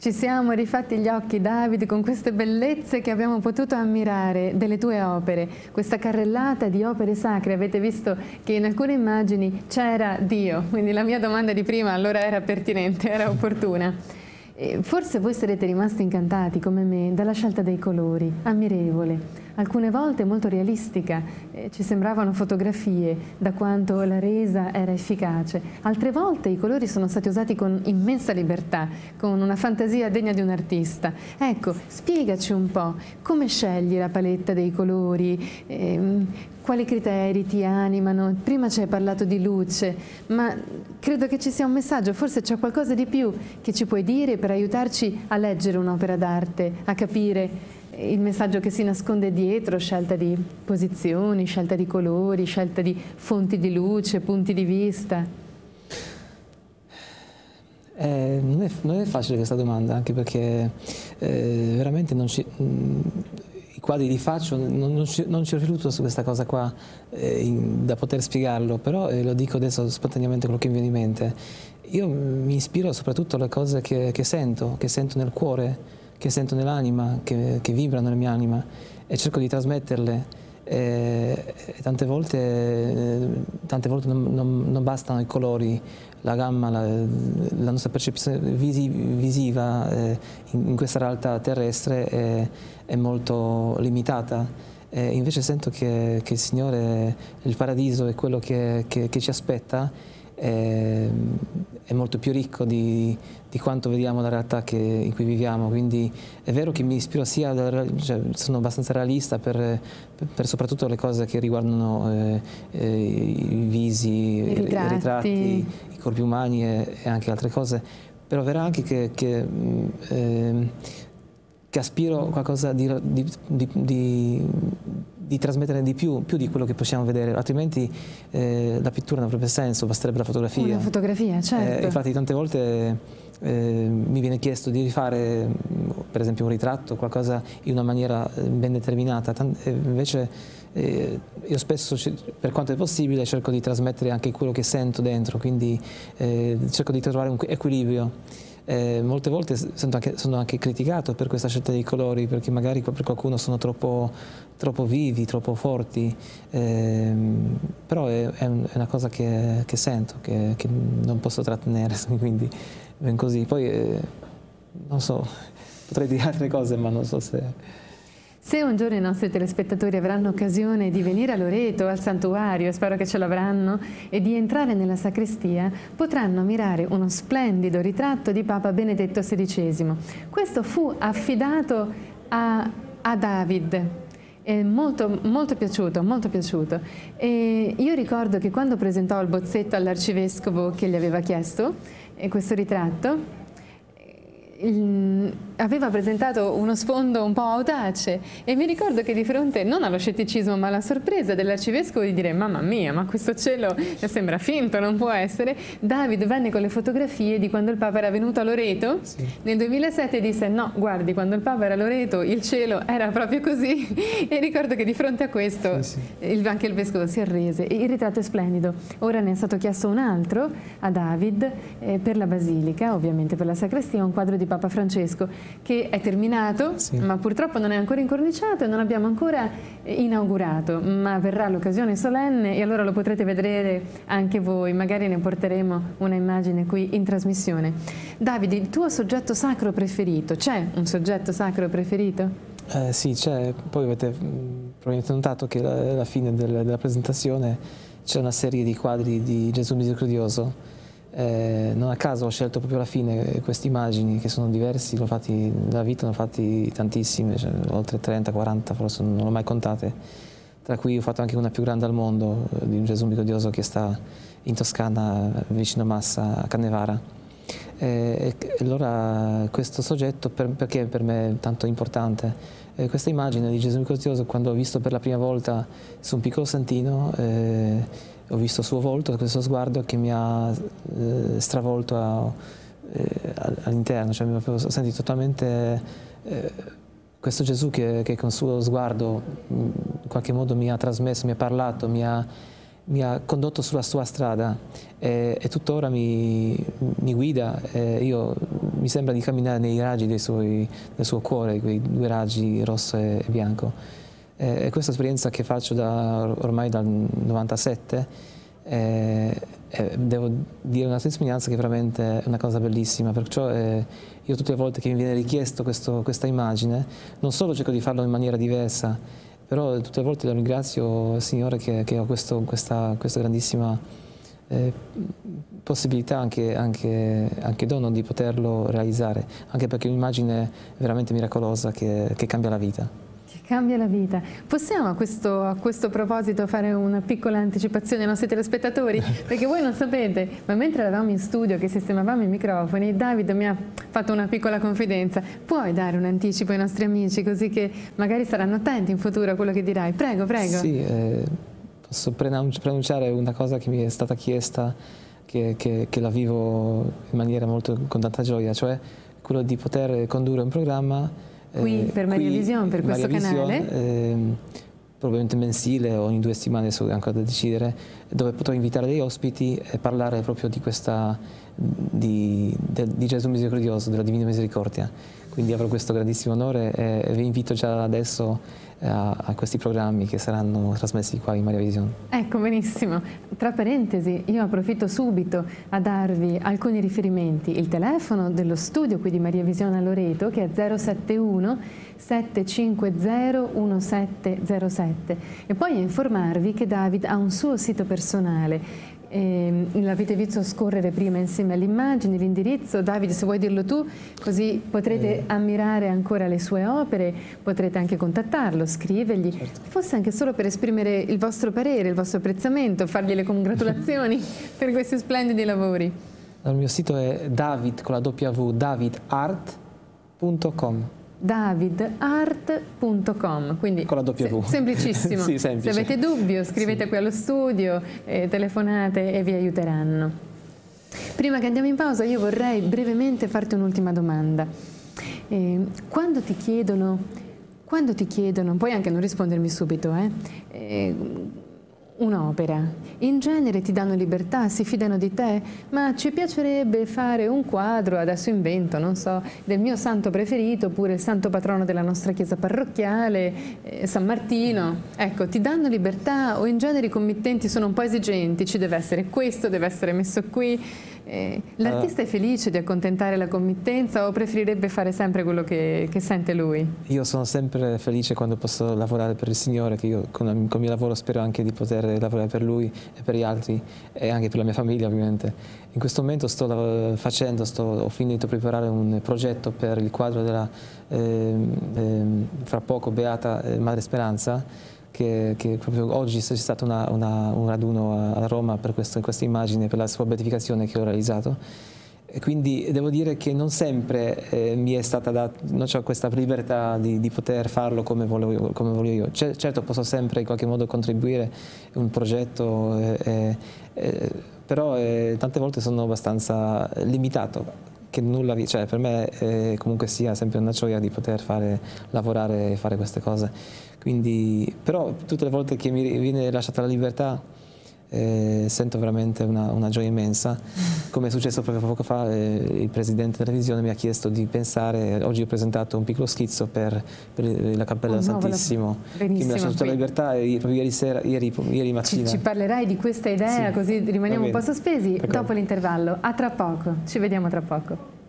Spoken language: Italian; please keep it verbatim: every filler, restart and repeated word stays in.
Ci siamo rifatti gli occhi, David, con queste bellezze che abbiamo potuto ammirare delle tue opere, questa carrellata di opere sacre. Avete visto che in alcune immagini c'era Dio, quindi la mia domanda di prima allora era pertinente, era opportuna. E forse voi sarete rimasti incantati, come me, dalla scelta dei colori, ammirevole. Alcune volte molto realistica, eh, ci sembravano fotografie da quanto la resa era efficace. Altre volte i colori sono stati usati con immensa libertà, con una fantasia degna di un artista. Ecco, spiegaci un po' come scegli la paletta dei colori, ehm, quali criteri ti animano? Prima ci hai parlato di luce, ma credo che ci sia un messaggio, forse c'è qualcosa di più che ci puoi dire per aiutarci a leggere un'opera d'arte, a capire il messaggio che si nasconde dietro, scelta di posizioni, scelta di colori, scelta di fonti di luce, punti di vista. Eh, non, è, non è facile questa domanda, anche perché eh, veramente non ci, mh, i quadri li faccio, non, non, ci, non ci ho riflettuto su questa cosa qua eh, in, da poter spiegarlo, però eh, lo dico adesso spontaneamente quello che mi viene in mente. Io mi ispiro soprattutto alle cose che, che sento, che sento nel cuore, che sento nell'anima, che, che vibrano nella mia anima, e cerco di trasmetterle. E, e tante volte, eh, tante volte non, non, non bastano i colori, la gamma, la, la nostra percezione visi, visiva eh, in, in questa realtà terrestre è, è molto limitata. E invece sento che, che il Signore, il paradiso è quello che, che, che ci aspetta. È, è molto più ricco di, di quanto vediamo la realtà che, in cui viviamo, quindi è vero che mi ispiro sia, da, cioè, sono abbastanza realista per, per, per soprattutto le cose che riguardano eh, eh, i visi, i ritratti. i ritratti, i corpi umani e, e anche altre cose, però è vero anche che, che eh, che aspiro a qualcosa di, di, di, di, di trasmettere di più, più di quello che possiamo vedere, altrimenti eh, la pittura non avrebbe senso, basterebbe la fotografia. Una fotografia, certo. Eh, infatti tante volte eh, mi viene chiesto di rifare, per esempio, un ritratto, qualcosa in una maniera ben determinata, Tant invece eh, io spesso, per quanto è possibile, cerco di trasmettere anche quello che sento dentro, quindi eh, cerco di trovare un equilibrio. Eh, molte volte sono anche, sono anche criticato per questa scelta dei colori, perché magari per qualcuno sono troppo, troppo vivi, troppo forti, eh, però è, è una cosa che, che sento, che, che non posso trattenere, quindi ben così. Poi eh, non so, potrei dire altre cose, ma non so se... Se un giorno i nostri telespettatori avranno occasione di venire a Loreto, al santuario, spero che ce l'avranno, e di entrare nella sacrestia, potranno ammirare uno splendido ritratto di Papa Benedetto sedicesimo. Questo fu affidato a, a David. È molto, molto piaciuto, molto piaciuto. E io ricordo che quando presentò il bozzetto all'arcivescovo che gli aveva chiesto eh, questo ritratto, aveva presentato uno sfondo un po' audace e mi ricordo che di fronte non allo scetticismo ma alla sorpresa dell'arcivescovo di dire mamma mia, ma questo cielo sembra finto, non può essere, David venne con le fotografie di quando il Papa era venuto a Loreto, sì. Nel duemilasette disse no, guardi, quando il Papa era a Loreto il cielo era proprio così e ricordo che di fronte a questo sì, sì. Il, anche il vescovo si arrese. Il ritratto è splendido, ora ne è stato chiesto un altro a David eh, per la basilica, ovviamente per la sacrestia, un quadro di Papa Francesco che è terminato, sì. Ma purtroppo non è ancora incorniciato e non abbiamo ancora inaugurato, ma verrà l'occasione solenne e allora lo potrete vedere anche voi, magari ne porteremo una immagine qui in trasmissione. Davide, il tuo soggetto sacro preferito, c'è un soggetto sacro preferito? Eh, sì, c'è, poi avete probabilmente notato che alla fine del, della presentazione c'è una serie di quadri di Gesù Misericordioso. Eh, non a caso ho scelto proprio alla fine queste immagini che sono diversi, l'ho fatti nella vita, ne ho fatti tantissime, cioè, oltre trenta quaranta, forse non l'ho mai contate, tra cui ho fatto anche una più grande al mondo di un Gesù Misericordioso che sta in Toscana vicino a Massa, a Cannevara. E, e allora questo soggetto per, perché per me è tanto importante? Eh, questa immagine di Gesù Misericordioso, quando ho visto per la prima volta su un piccolo santino, eh, ho visto il suo volto, questo sguardo che mi ha eh, stravolto eh, all'interno, cioè mi ho sentito totalmente eh, questo Gesù che, che con il suo sguardo in qualche modo mi ha trasmesso, mi ha parlato, mi ha, mi ha condotto sulla sua strada e, e tuttora mi, mi guida. E io mi sembra di camminare nei raggi dei suoi, del suo cuore, quei due raggi rosso e bianco. E questa esperienza che faccio da, ormai dal novantasette, eh, eh, devo dire una testimonianza che è veramente una cosa bellissima, perciò eh, io tutte le volte che mi viene richiesto questo, questa immagine, non solo cerco di farlo in maniera diversa, però tutte le volte lo ringrazio il Signore che, che ho questo, questa, questa grandissima eh, possibilità, anche, anche, anche dono di poterlo realizzare, anche perché è un'immagine veramente miracolosa che, che cambia la vita. Cambia la vita. Possiamo a questo, a questo proposito fare una piccola anticipazione ai nostri telespettatori? Perché voi non sapete, ma mentre eravamo in studio che sistemavamo i microfoni, David mi ha fatto una piccola confidenza. Puoi dare un anticipo ai nostri amici così che magari saranno attenti in futuro a quello che dirai? Prego, prego. Sì, eh, posso preannunciare una cosa che mi è stata chiesta, che, che, che la vivo in maniera molto con tanta gioia, cioè quello di poter condurre un programma qui per Maria Vision, per questo Maria canale, Vision, eh, probabilmente mensile o ogni due settimane, adesso è ancora da decidere, dove potrò invitare degli ospiti e parlare proprio di questa di, di, di Gesù misericordioso, della Divina Misericordia. Quindi avrò questo grandissimo onore e, e vi invito già adesso a, a questi programmi che saranno trasmessi qua in Maria Vision. Ecco, benissimo. Tra parentesi, io approfitto subito a darvi alcuni riferimenti. Il telefono dello studio qui di Maria Vision a Loreto, che è zero sette uno sette cinque zero uno sette zero sette, e poi informarvi che David ha un suo sito personale. Eh, l'avete visto scorrere prima insieme alle immagini, l'indirizzo. David, se vuoi dirlo tu, così potrete eh. ammirare ancora le sue opere, potrete anche contattarlo, scrivergli, certo. Forse anche solo per esprimere il vostro parere, il vostro apprezzamento, fargli le congratulazioni per questi splendidi lavori. Il mio sito è David con la W, david art punto com. david art punto com, quindi con la W. Se, semplicissimo. Sì, semplice. Se avete dubbio scrivete sì. qui allo studio, eh, telefonate e vi aiuteranno. Prima che andiamo in pausa io vorrei brevemente farti un'ultima domanda. Eh, quando ti chiedono, quando ti chiedono, puoi anche non rispondermi subito, eh, eh, un'opera, in genere ti danno libertà, si fidano di te, ma ci piacerebbe fare un quadro, adesso invento, non so, del mio santo preferito, oppure il santo patrono della nostra chiesa parrocchiale, eh, San Martino. Ecco, ti danno libertà o in genere i committenti sono un po' esigenti, ci deve essere questo, deve essere messo qui. Eh, L'artista uh, è felice di accontentare la committenza o preferirebbe fare sempre quello che, che sente lui? Io sono sempre felice quando posso lavorare per il Signore, che io con, con il mio lavoro spero anche di poter lavorare per Lui e per gli altri e anche per la mia famiglia ovviamente. In questo momento sto facendo, sto, ho finito di preparare un progetto per il quadro della eh, eh, fra poco beata eh, Madre Speranza, Che, che proprio oggi c'è stato una, una, un raduno a Roma per questo, questa immagine, per la sua beatificazione che ho realizzato. E quindi devo dire che non sempre eh, mi è stata data, non ho questa libertà di, di poter farlo come voglio, come voglio io. C certo posso sempre in qualche modo contribuire a un progetto, eh, eh, però eh, tante volte sono abbastanza limitato. Che nulla, cioè per me eh, comunque sia sempre una gioia di poter fare, lavorare e fare queste cose. Quindi, però tutte le volte che mi viene lasciata la libertà eh, sento veramente una, una gioia immensa. Come è successo proprio poco fa, eh, il presidente della televisione mi ha chiesto di pensare, oggi ho presentato un piccolo schizzo per, per la Cappella del oh, Santissimo, che mi ha lasciato tutta la libertà e proprio ieri, sera, ieri, ieri mattina. Ci, ci parlerai di questa idea, sì, così rimaniamo un po' sospesi dopo l'intervallo. A tra poco, ci vediamo tra poco.